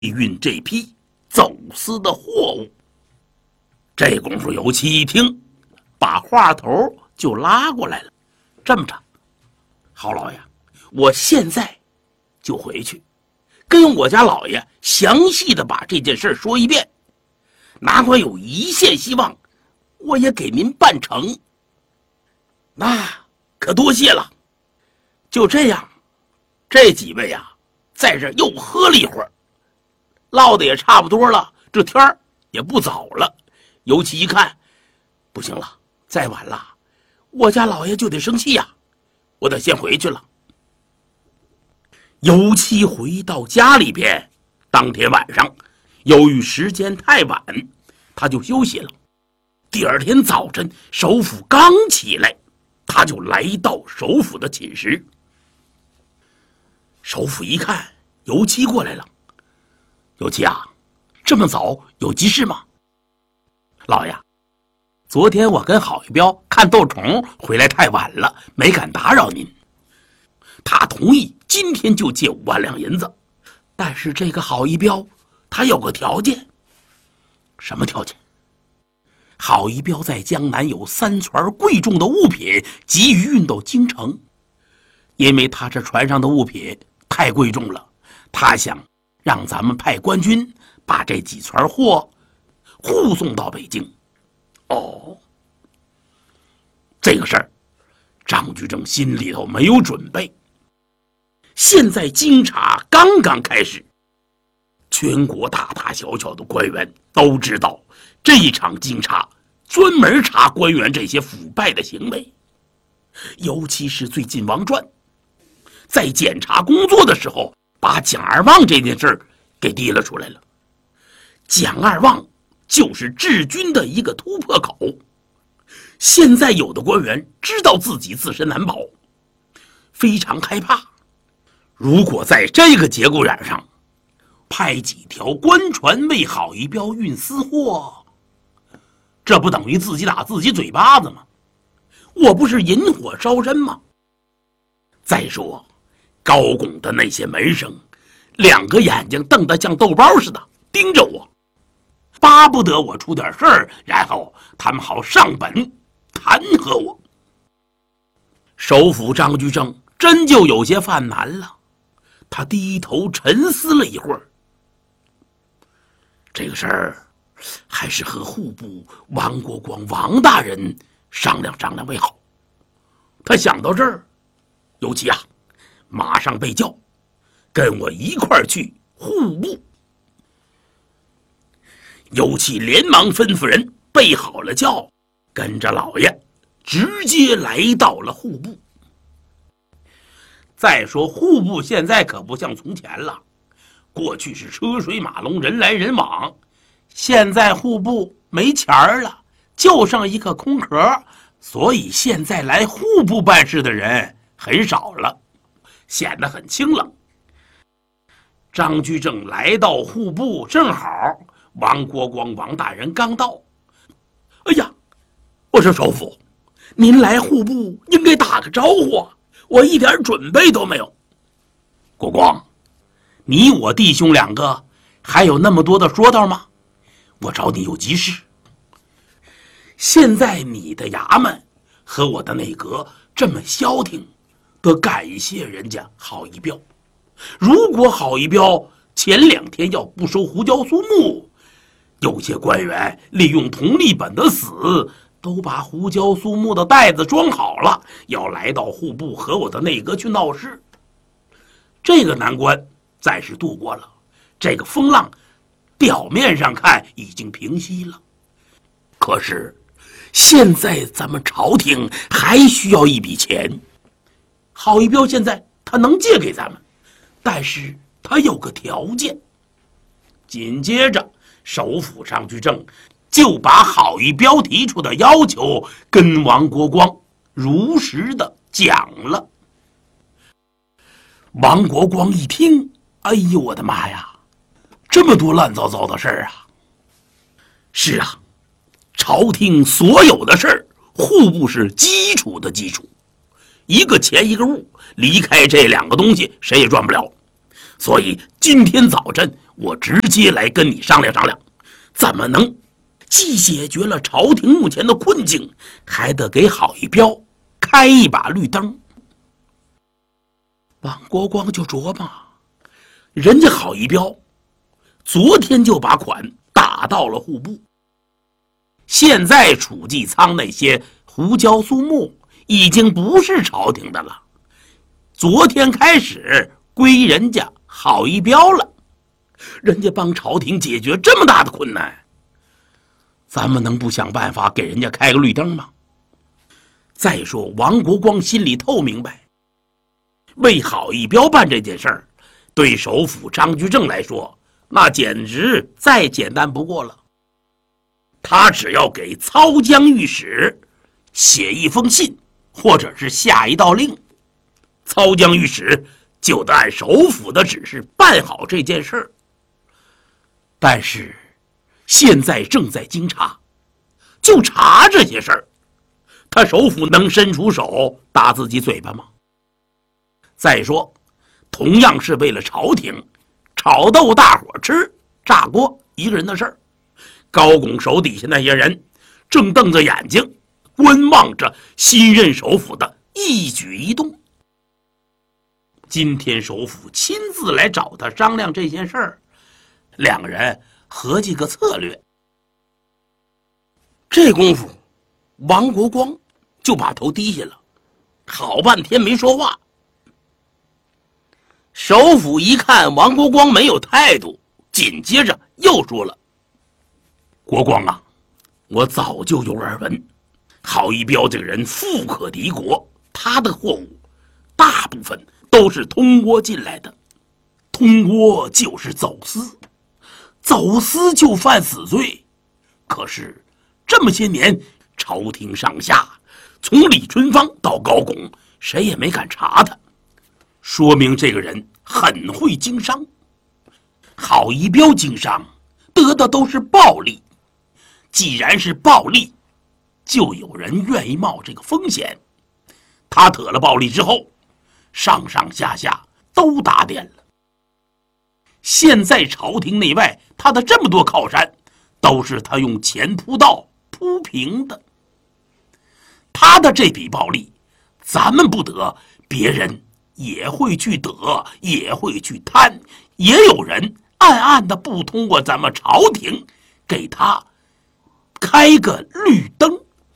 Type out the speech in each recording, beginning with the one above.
运这批走私的货物。这功夫尤其一听，把话头就拉过来了。这么着，郝老爷，我现在就回去跟我家老爷详细的把这件事说一遍，哪管有一线希望，我也给您办成。那可多谢了。就这样，这几位啊，在这又喝了一会儿，唠的也差不多了，这天儿也不早了。尤其一看，不行了，再晚了，我家老爷就得生气呀，我得先回去了。尤其回到家里边，当天晚上，由于时间太晚，他就休息了。第二天早晨，首府刚起来，他就来到首府的寝室。首府一看，尤其过来了。尤其啊，这么早有急事吗？老爷，昨天我跟郝一彪看斗虫回来太晚了，没敢打扰您。他同意今天就借5万两银子，但是这个郝一彪他有个条件。什么条件？郝一彪在江南有3船贵重的物品急于运到京城，因为他这船上的物品太贵重了，他想让咱们派官军把这几船货护送到北京。哦，这个事儿张居正心里头没有准备。现在京察刚刚开始，全国大大小小的官员都知道，这一场京察专门查官员这些腐败的行为。尤其是最近王传在检查工作的时候，把蒋二旺这件事给提了出来了。蒋二旺就是治军的一个突破口。现在有的官员知道自己自身难保，非常害怕。如果在这个节骨眼上派几条官船为郝一彪运私货，这不等于自己打自己嘴巴子吗？我不是引火烧身吗？再说高拱的那些门生，2个眼睛瞪得像豆包似的盯着我，巴不得我出点事儿，然后他们好上本弹劾我。首辅张居正真就有些犯难了，他低头沉思了一会儿，这个事儿还是和户部王国光王大人商量商量为好。他想到这儿，尤其啊，马上被叫，跟我一块儿去户部。尤其连忙吩咐人备好了轿，跟着老爷直接来到了户部。再说户部现在可不像从前了，过去是车水马龙，人来人往，现在户部没钱儿了，就剩一个空壳，所以现在来户部办事的人很少了，显得很清冷。张居正来到户部，正好王国光王大人刚到。哎呀，我说首辅，您来户部应该打个招呼啊，我一点准备都没有。国光，你我弟兄2个还有那么多的说道吗？我找你有急事。现在你的衙门和我的内阁这么消停，得感谢人家郝一彪。如果郝一彪前2天要不收胡椒苏木，有些官员利用同利本的死，都把胡椒苏木的袋子装好了，要来到户部和我的内阁去闹事。这个难关暂时度过了，这个风浪表面上看已经平息了。可是现在咱们朝廷还需要一笔钱，郝一彪现在他能借给咱们，但是他有个条件。紧接着首辅张居正就把郝一彪提出的要求跟王国光如实的讲了。王国光一听，哎呦我的妈呀，这么多乱糟糟的事儿啊！是啊，朝廷所有的事儿，户部是基础的基础，一个钱一个物，离开这2个东西谁也赚不了。所以今天早晨我直接来跟你商量商量，怎么能既解决了朝廷目前的困境，还得给郝一彪开一把绿灯。王国光就琢磨，人家郝一彪昨天就把款打到了户部，现在储济仓那些胡椒苏木已经不是朝廷的了，昨天开始归人家郝一彪了。人家帮朝廷解决这么大的困难，咱们能不想办法给人家开个绿灯吗？再说王国光心里透明白，为郝一彪办这件事儿，对首辅张居正来说那简直再简单不过了。他只要给操江御史写一封信，或者是下一道令，操江御史就得按首辅的指示办好这件事儿。但是现在正在京查，就查这些事儿，他首辅能伸出手打自己嘴巴吗？再说同样是为了朝廷，炒豆大伙吃，炸锅一个人的事儿，高拱手底下那些人正瞪着眼睛观望着新任首辅的一举一动。今天首辅亲自来找他商量这件事儿，两个人合计个策略。这功夫王国光就把头低下了，好半天没说话。首辅一看王国光没有态度，紧接着又说了：国光啊，我早就有耳闻，郝一彪这个人富可敌国，他的货物大部分都是通倭进来的，通倭就是走私，走私就犯死罪。可是这么些年，朝廷上下从李春芳到高拱，谁也没敢查他，说明这个人很会经商。郝一彪经商得的都是暴利，既然是暴利，就有人愿意冒这个风险。他得了暴利之后，上上下下都打点了。现在朝廷内外他的这么多靠山，都是他用钱铺道铺平的。他的这笔暴利，咱们不得，别人也会去得，也会去贪，也有人暗暗的不通过咱们朝廷，给他开个绿灯。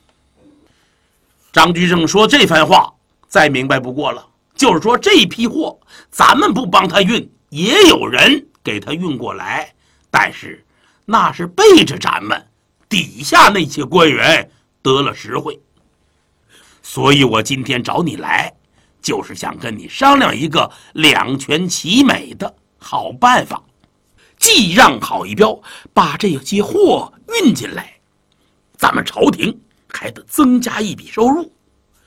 张居正说这番话再明白不过了，就是说这批货咱们不帮他运，也有人给他运过来，但是那是背着咱们底下那些官员得了实惠。所以我今天找你来，就是想跟你商量一个两全其美的好办法，既让郝一彪把这些货运进来，咱们朝廷还得增加一笔收入。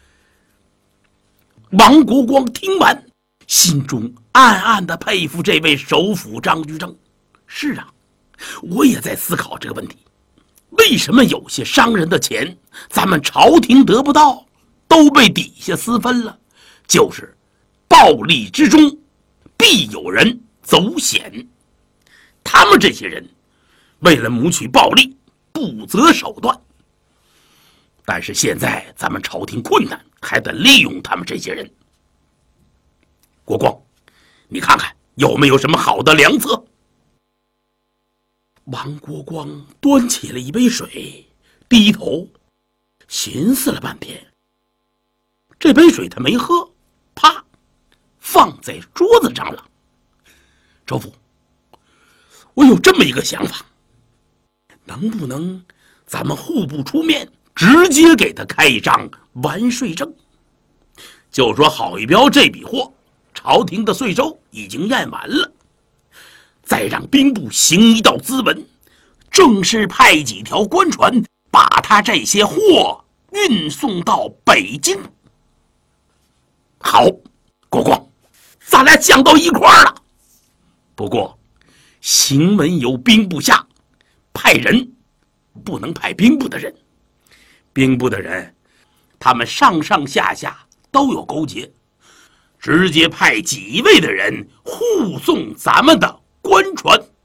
王国光听完，心中暗暗的佩服这位首辅张居正。是啊，我也在思考这个问题，为什么有些商人的钱咱们朝廷得不到，都被底下私分了？就是暴利之中必有人走险，他们这些人为了谋取暴利不择手段，但是现在咱们朝廷困难，还得利用他们这些人。国光，你看看有没有什么好的良策？王国光端起了一杯水，低头寻思了半天，这杯水他没喝，啪，放在桌子上了。首辅，我有这么一个想法，能不能咱们户部出面，直接给他开一张完税证？就说郝一彪这笔货，朝廷的税收已经验完了，再让兵部行一道咨文，正式派几条官船把他这些货运送到北京。好，国光，咱俩想到一块儿了。不过行文由兵部下，派人不能派兵部的人，兵部的人他们上上下下都有勾结，直接派几位的人护送咱们的官船